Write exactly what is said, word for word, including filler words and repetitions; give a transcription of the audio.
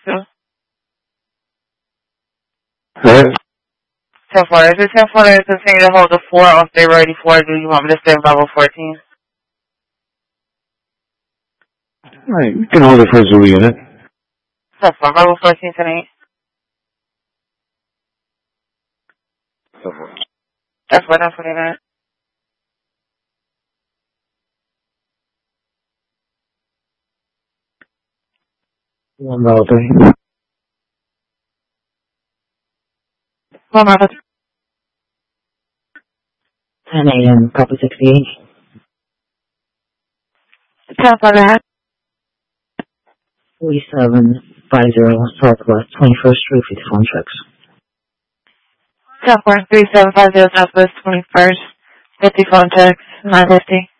to? What? ten four. Is it ten four to continue to hold the four off they ready for? Do you want me to stay in Bravo fourteen? Alright, you can hold it for a Zulu unit. ten four. Bravo fourteen tonight. That's what I'm putting in. One Bravo three. One Bravo ten a.m. Copy sixty-eight. ten four. That. forty-seven fifty Southwest twenty-first Street, fifty-one checks. ten four. three seven five zero Southwest twenty-first. fifty phone checks. nine fifty.